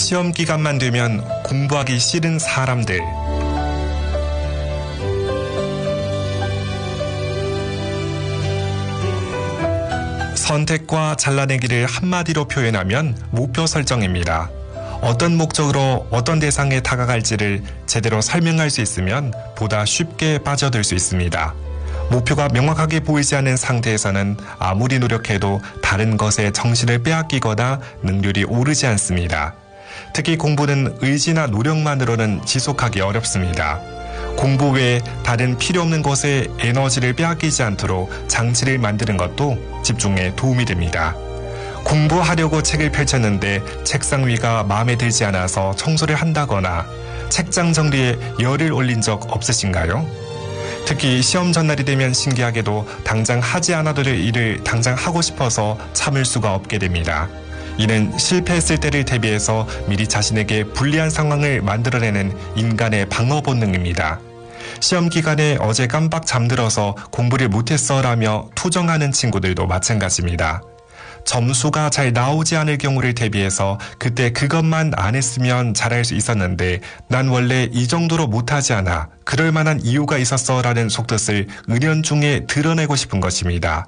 시험 기간만 되면 공부하기 싫은 사람들. 선택과 잘라내기를 한마디로 표현하면 목표 설정입니다. 어떤 목적으로 어떤 대상에 다가갈지를 제대로 설명할 수 있으면 보다 쉽게 빠져들 수 있습니다. 목표가 명확하게 보이지 않는 상태에서는 아무리 노력해도 다른 것에 정신을 빼앗기거나 능률이 오르지 않습니다. 특히 공부는 의지나 노력만으로는 지속하기 어렵습니다. 공부 외에 다른 필요 없는 것에 에너지를 빼앗기지 않도록 장치를 만드는 것도 집중에 도움이 됩니다. 공부하려고 책을 펼쳤는데 책상 위가 마음에 들지 않아서 청소를 한다거나 책장 정리에 열을 올린 적 없으신가요? 특히 시험 전날이 되면 신기하게도 당장 하지 않아도 될 일을 당장 하고 싶어서 참을 수가 없게 됩니다. 이는 실패했을 때를 대비해서 미리 자신에게 불리한 상황을 만들어내는 인간의 방어 본능입니다. 시험 기간에 어제 깜빡 잠들어서 공부를 못했어라며 투정하는 친구들도 마찬가지입니다. 점수가 잘 나오지 않을 경우를 대비해서 그때 그것만 안 했으면 잘할 수 있었는데 난 원래 이 정도로 못하지 않아. 그럴 만한 이유가 있었어라는 속뜻을 은연중에 드러내고 싶은 것입니다.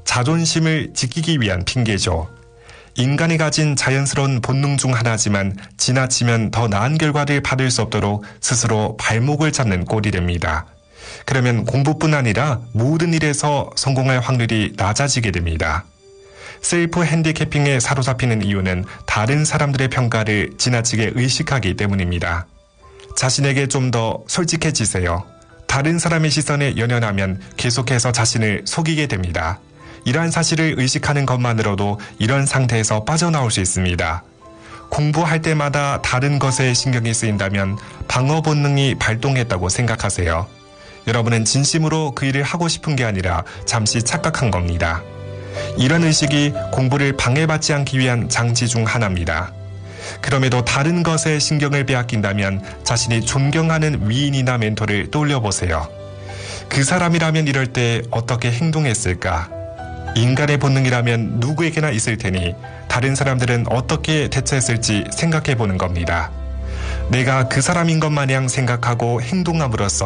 자존심을 지키기 위한 핑계죠. 인간이 가진 자연스러운 본능 중 하나지만 지나치면 더 나은 결과를 받을 수 없도록 스스로 발목을 잡는 꼴이 됩니다. 그러면 공부뿐 아니라 모든 일에서 성공할 확률이 낮아지게 됩니다. 셀프 핸디캐핑에 사로잡히는 이유는 다른 사람들의 평가를 지나치게 의식하기 때문입니다. 자신에게 좀 더 솔직해지세요. 다른 사람의 시선에 연연하면 계속해서 자신을 속이게 됩니다. 이러한 사실을 의식하는 것만으로도 이런 상태에서 빠져나올 수 있습니다. 공부할 때마다 다른 것에 신경이 쓰인다면 방어 본능이 발동했다고 생각하세요. 여러분은 진심으로 그 일을 하고 싶은 게 아니라 잠시 착각한 겁니다. 이런 의식이 공부를 방해받지 않기 위한 장치 중 하나입니다. 그럼에도 다른 것에 신경을 빼앗긴다면 자신이 존경하는 위인이나 멘토를 떠올려보세요. 그 사람이라면 이럴 때 어떻게 행동했을까? 인간의 본능이라면 누구에게나 있을 테니 다른 사람들은 어떻게 대처했을지 생각해 보는 겁니다. 내가 그 사람인 것 마냥 생각하고 행동함으로써